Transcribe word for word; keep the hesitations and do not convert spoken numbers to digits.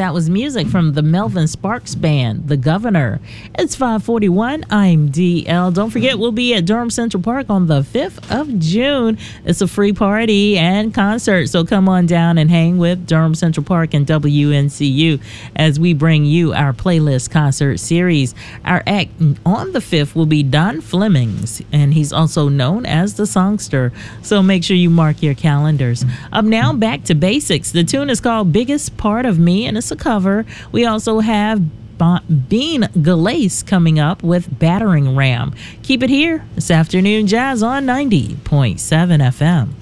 That was music from the Melvin Sparks Band, The Governor. It's five forty-one. I'm D L. Don't forget, we'll be at Durham Central Park on the fifth of June. It's a free party and concert, so come on down and hang with Durham Central Park and W N C U as we bring you our playlist concert series. Our act on the fifth will be Don Flemings, and he's also known as the Songster, so make sure you mark your calendars. Up now, back to basics. The tune is called Biggest Part of Me, and it's a cover. We also have Bean Galace coming up with Battering Ram. Keep it here. This afternoon jazz on ninety point seven F M.